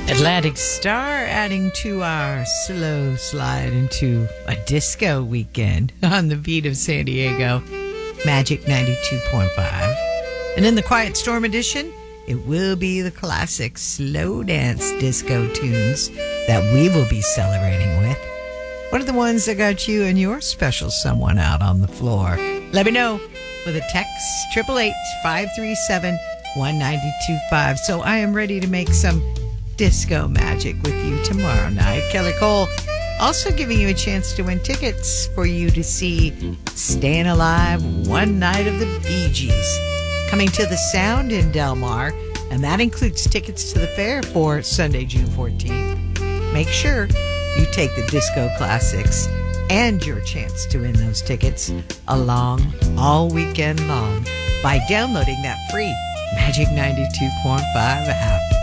Atlantic Star adding to our slow slide into a disco weekend on the beat of San Diego, Magic 92.5. And in the Quiet Storm edition, it will be the classic slow dance disco tunes that we will be celebrating with. What are the ones that got you and your special someone out on the floor? Let me know with a text, 888-537-1925. So I am ready to make some disco magic with you tomorrow night. Kelly Cole also giving you a chance to win tickets for you to see Staying Alive One Night of the Bee Gees coming to the Sound in Del Mar, and that includes tickets to the fair for Sunday, June 14th. Make sure you take the disco classics and your chance to win those tickets along all weekend long by downloading that free Magic 92.5 app.